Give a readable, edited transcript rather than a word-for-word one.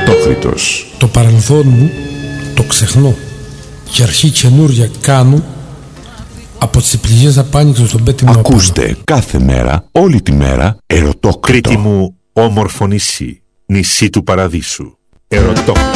Ερωτόκριτος. Το παρελθόν μου το ξεχνώ και αρχή καινούρια κάνω από τις πληγές απάνοιξω στον πέτη μου. Ακούστε απάνω. κάθε μέρα, όλη τη μέρα, Ερωτόκριτο. Κρήτη μου, όμορφο νησί, νησί του παραδείσου. Ερωτόκριτο.